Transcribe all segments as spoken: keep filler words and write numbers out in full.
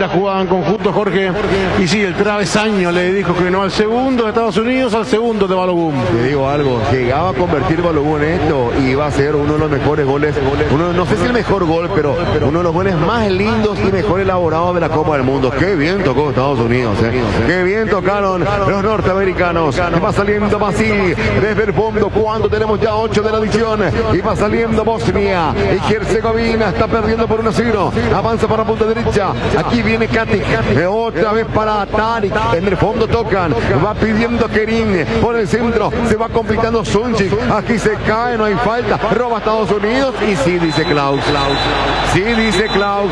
la jugada en conjunto, Jorge. Y sí, el travesaño le dijo que no al segundo de Estados Unidos, al segundo de Balogun. Te digo algo, llegaba a convertir Balogun en esto y iba a ser uno de los mejores goles, uno, no sé si el mejor gol, pero uno de los goles más lindos y mejor elaborados de la Copa del Mundo. Qué bien tocó Estados Unidos, eh. Qué bien tocaron los norteamericanos. Y va saliendo Masí desde el fondo cuando tenemos ya ocho de la adición. Y va saliendo Bosnia y Herzegovina, está perdiendo por uno a cero. Avanza para la punta derecha. Aquí viene Katic, otra vez para Tarik. En el fondo tocan, va pidiendo Kerin por el centro, se va complicando Sunchik. Aquí se cae, no hay falta. Roba Estados Unidos y sí, dice Klaus. Sí, dice Klaus.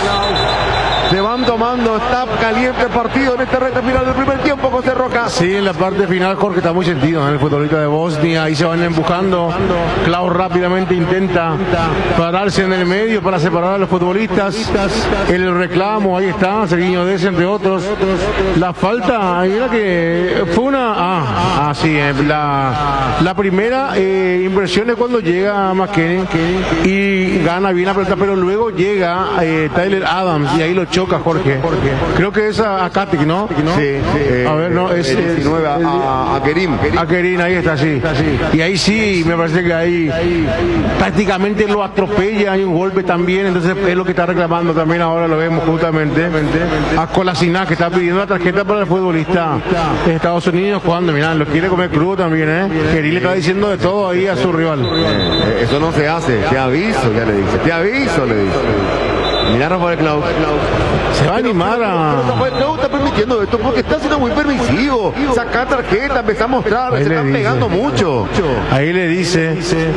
Se van tomando, está caliente el partido en esta recta final del primer tiempo, José Roca. Sí, en la parte final, Jorge, está muy sentido en el futbolista de Bosnia. Ahí se van empujando. Klaus rápidamente intenta pararse en el medio para separar a los futbolistas. El reclamo, ahí está, Sergiño Dez, entre otros. La falta, era que fue una... Ah, ah sí, la, la primera eh, impresión es cuando llega McKennie y gana bien la pelota, pero luego llega eh, Tyler Adams y ahí lo choca Jorge. Creo que es a, a Katic, ¿no? Sí, sí. A ver, no, es el diecinueve a, a, a Kerim. A Kerim, ahí está, sí. Y ahí sí, me parece que ahí prácticamente lo atropella, hay un golpe también, entonces es lo que está reclamando también, ahora lo vemos justamente a Kolasinac, que está pidiendo la tarjeta para el futbolista de Estados Unidos cuando, mirá, lo quiere comer crudo también, ¿eh? Kerim le está diciendo de todo ahí a su rival. Eh, eso no se hace, te aviso, ya le dice, te aviso, le dice. Mirá Rafael Klaus. Se va a animar a... Rafael Klaus está permitiendo esto porque está siendo muy permisivo. Saca tarjeta, empezá a mostrar, ahí se están dice, pegando mucho. Ahí le dice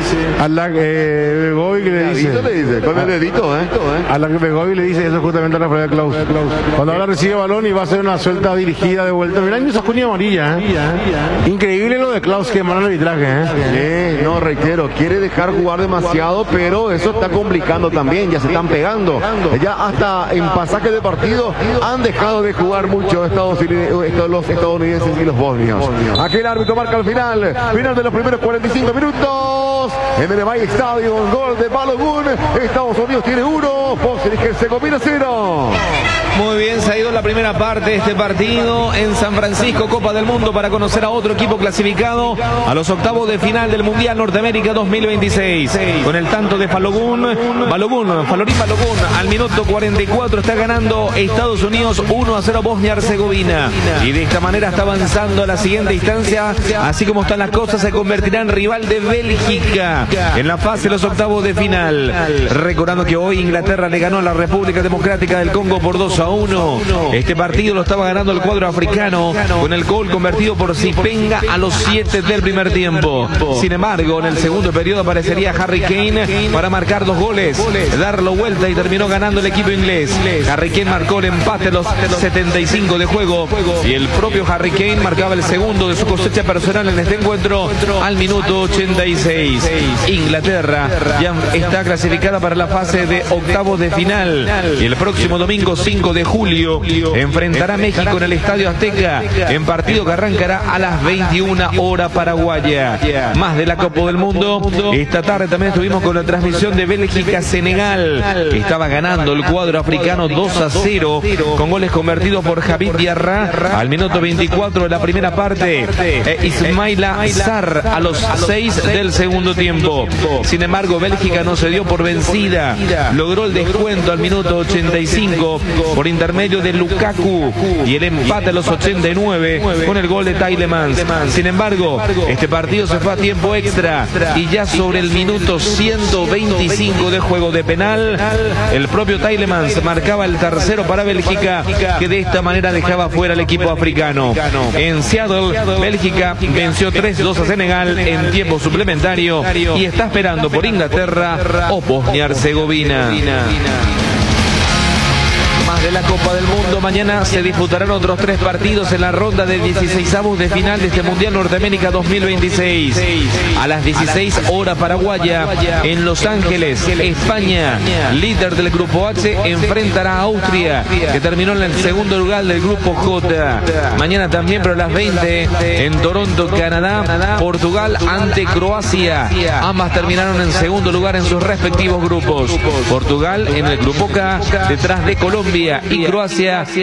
a la eh, Begovic le dice, le dice, con el dedito, ¿eh? A la que Begovic le dice eso justamente a Rafael Klaus. Cuando ahora recibe balón y va a hacer una suelta dirigida de vuelta. Mirá, esa cuña amarilla, ¿eh? Increíble lo de Klaus, que mano el arbitraje, ¿eh? Sí, no, reitero, quiere dejar jugar demasiado, pero eso está complicando también, ya se están pegando. Ya hasta en pasaje de partido han dejado de jugar mucho Estados Unidos, los estadounidenses y los bosnios. Aquí el árbitro marca el final, final de los primeros cuarenta y cinco minutos. En el Bay Stadium, gol de Balogun. Estados Unidos tiene uno, Bosnia y Herzegovina cero. Muy bien, se ha ido la primera parte de este partido en San Francisco, Copa del Mundo, para conocer a otro equipo clasificado a los octavos de final del Mundial Norteamérica dos mil veintiséis. Con el tanto de Balogun, Balogun, Falorín Balogun, al minuto cuarenta y cuatro está ganando Estados Unidos uno a cero Bosnia-Herzegovina. Y de esta manera está avanzando a la siguiente instancia. Así como están las cosas, se convertirá en rival de Bélgica en la fase de los octavos de final. Recordando que hoy Inglaterra le ganó a la República Democrática del Congo por dos a uno. Este partido lo estaba ganando el cuadro africano con el gol convertido por Zipenga a los siete del primer tiempo. Sin embargo, en el segundo periodo aparecería Harry Kane para marcar dos goles, darlo vuelta y terminó ganando el equipo inglés. Harry Kane marcó el empate a los setenta y cinco de juego y el propio Harry Kane marcaba el segundo de su cosecha personal en este encuentro al minuto ochenta y seis. Inglaterra ya está clasificada para la fase de octavos de final y el próximo domingo cinco de julio enfrentará a México en el Estadio Azteca en partido que arrancará a las veintiuna horas paraguaya. Más de la Copa del Mundo, esta tarde también estuvimos con la transmisión de Bélgica-Senegal. Estaba ganando el cuadro africano dos a cero con goles convertidos por Javid Diarra al minuto veinticuatro de la primera parte e Ismaila Sarr a los seis del segundo tiempo. Sin embargo, Bélgica no se dio por vencida, logró el descuento al minuto ochenta y cinco por intermedio de Lukaku y el empate a los ochenta y nueve con el gol de Tielemans. Sin embargo, este partido se fue a tiempo extra y ya sobre el minuto ciento veinticinco de juego de penal, el propio Tielemans marcaba el tercero para Bélgica, que de esta manera dejaba fuera al equipo africano. En Seattle, Bélgica venció tres dos a Senegal en tiempo suplementario y está esperando por Inglaterra o Bosnia-Herzegovina. De la Copa del Mundo, mañana se disputarán otros tres partidos en la ronda de dieciseisavos de final de este Mundial Norteamérica dos mil veintiséis. A las dieciséis horas paraguaya, en Los Ángeles, España, líder del grupo H, enfrentará a Austria, que terminó en el segundo lugar del grupo J. Mañana también, pero a las veinte, en Toronto, Canadá, Portugal ante Croacia. Ambas terminaron en segundo lugar en sus respectivos grupos. Portugal en el grupo K, detrás de Colombia, y Croacia